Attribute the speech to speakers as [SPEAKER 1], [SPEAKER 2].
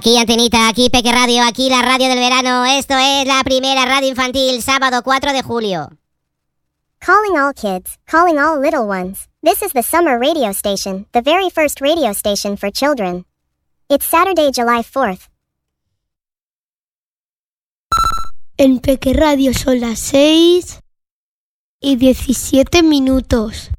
[SPEAKER 1] Aquí Antenita, aquí Peque Radio, aquí la radio del verano. Esto es la primera radio infantil, sábado 4 de julio.
[SPEAKER 2] Calling all kids, calling all little ones. This is the summer radio station, the very first radio station for children. It's Saturday, July 4th.
[SPEAKER 3] En Peque Radio son las 6:17.